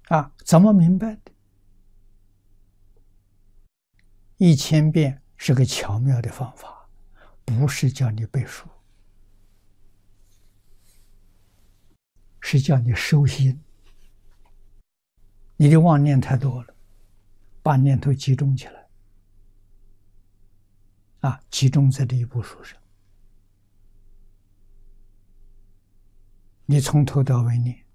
怎么明白的？1000遍是个巧妙的方法，不是叫你背书，是叫你收心。你的妄念太多了，把念头集中起来，集中在这一部书上，你从头到尾念，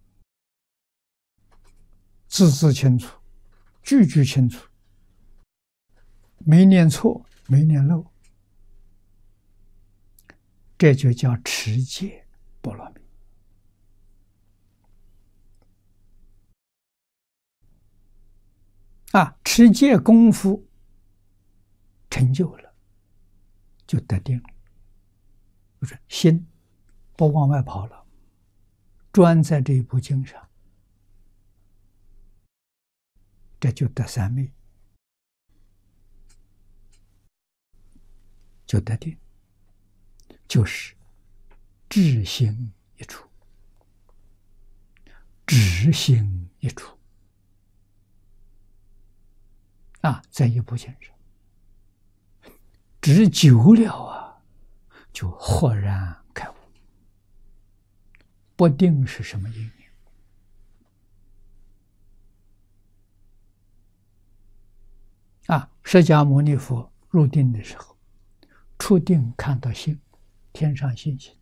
字字清楚，句句清楚，没念错，没念漏，这就叫持戒波罗蜜。持戒功夫成就了，就得定了，就是心不往外跑了，专在这一部经上，这就得三昧，就得定，就是智心一处，止心一处。在一部经上，止久了就豁然开悟。不定是什么因缘？释迦牟尼佛入定的时候，初定看到星，天上星星，